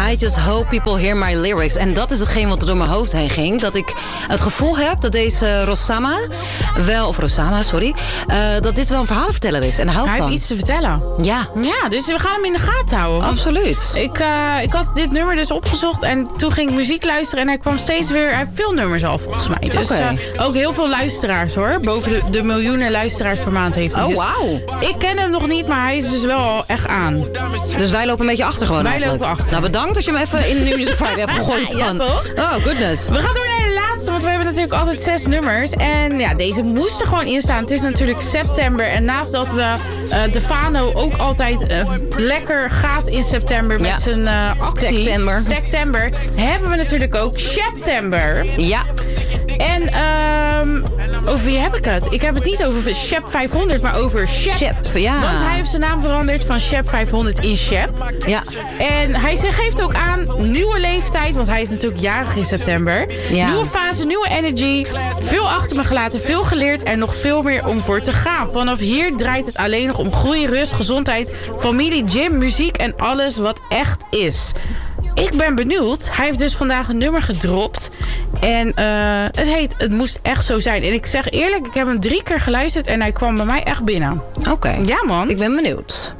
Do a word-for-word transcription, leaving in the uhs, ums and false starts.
I just hope people hear my lyrics. En dat is hetgeen wat er door mijn hoofd heen ging. Dat ik het gevoel heb dat deze Rosama wel, of Rosama, sorry, uh, dat dit wel een verhalenverteller is. En daar hou ik Hij van. heeft iets te vertellen. Ja. Ja, dus we gaan hem in de gaten houden. Absoluut. Ik, uh, ik had dit nummer dus opgezocht en toen ging ik muziek luisteren en hij kwam steeds weer... Hij heeft veel nummers al volgens mij. Dus okay. uh, ook heel veel luisteraars hoor. Boven de, de miljoenen luisteraars per maand heeft hij. Oh, dus wauw. ik ken hem nog niet, maar hij is dus wel al echt aan. Dus wij lopen een beetje achter gewoon Wij eigenlijk. lopen achter. Nou, bedankt dat je hem even in de New Music Friday hebt gegooid. Ja, dan. toch? Oh, goodness. We gaan door naar de laatste, want we hebben natuurlijk altijd zes nummers. En ja, deze moest er gewoon in staan. Het is natuurlijk september. En naast dat we uh, Defano ook altijd uh, lekker gaat in september met ja. zijn uh, actie. Stektember. Stektember. Hebben we natuurlijk ook September. Ja. En um, over wie heb ik het? Ik heb het niet over Shep vijfhonderd, maar over Shep. Shep, ja. Want hij heeft zijn naam veranderd van Shep vijfhonderd in Shep. Ja. En hij geeft ook aan nieuwe leeftijd, want hij is natuurlijk jarig in september. Ja. Nieuwe fase, nieuwe energy. Veel achter me gelaten, veel geleerd en nog veel meer om voor te gaan. Vanaf hier draait het alleen nog om groei, rust, gezondheid, familie, gym, muziek en alles wat echt is. Ik ben benieuwd. Hij heeft dus vandaag een nummer gedropt. En uh, het heet Het Moest Echt Zo Zijn. En ik zeg eerlijk, ik heb hem drie keer geluisterd en hij kwam bij mij echt binnen. Oké. Ja, man. Ik ben benieuwd.